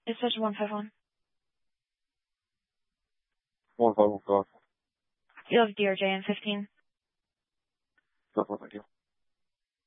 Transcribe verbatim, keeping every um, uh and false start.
Dispatch one five one. one five one, go on. You have D R J and fifteen. No, thank you.